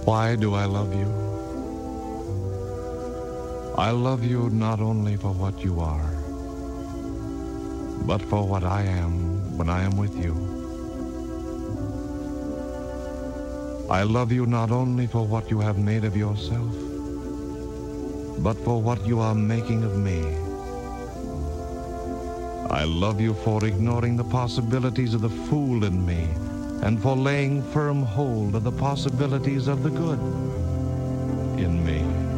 Why do I love you? I love you not only for what you are, but for what I am when I am with you. I love you not only for what you have made of yourself, but for what you are making of me. I love you for ignoring the possibilities of the fool in me and for laying firm hold of the possibilities of the good in me.